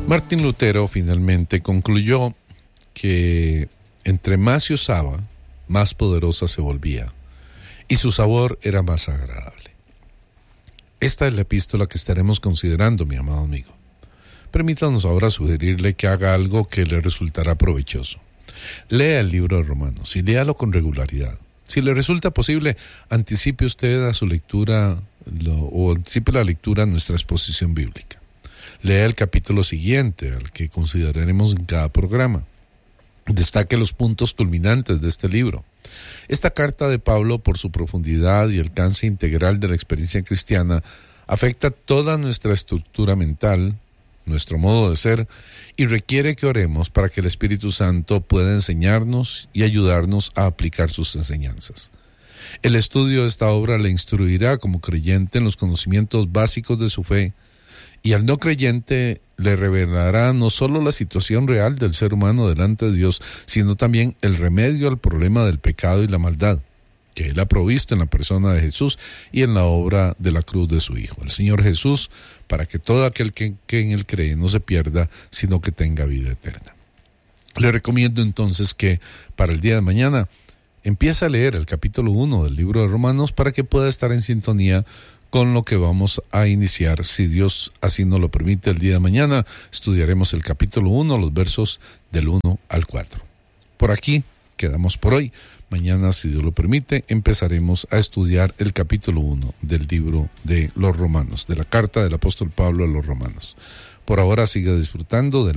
Martín Lutero finalmente concluyó que entre más se usaba, más poderosa se volvía, y su sabor era más agradable. Esta es la epístola que estaremos considerando, mi amado amigo. Permítanos ahora sugerirle que haga algo que le resultará provechoso. Lea el libro de Romanos y léalo con regularidad. Si le resulta posible, anticipe usted a su lectura o anticipe la lectura a nuestra exposición bíblica. Lea el capítulo siguiente, al que consideraremos en cada programa. Destaque los puntos culminantes de este libro. Esta carta de Pablo, por su profundidad y alcance integral de la experiencia cristiana, afecta toda nuestra estructura mental, nuestro modo de ser, y requiere que oremos para que el Espíritu Santo pueda enseñarnos y ayudarnos a aplicar sus enseñanzas. El estudio de esta obra le instruirá como creyente en los conocimientos básicos de su fe, y al no creyente le revelará no solo la situación real del ser humano delante de Dios, sino también el remedio al problema del pecado y la maldad, que Él ha provisto en la persona de Jesús y en la obra de la cruz de su Hijo, el Señor Jesús, para que todo aquel que en Él cree no se pierda, sino que tenga vida eterna. Le recomiendo entonces que para el día de mañana empiece a leer el capítulo 1 del libro de Romanos para que pueda estar en sintonía con lo que vamos a iniciar. Si Dios así nos lo permite, el día de mañana estudiaremos el capítulo 1, los versos del 1 al 4. Por aquí quedamos por hoy. Mañana, si Dios lo permite, empezaremos a estudiar el capítulo 1 del libro de los Romanos, de la carta del apóstol Pablo a los Romanos. Por ahora siga disfrutando de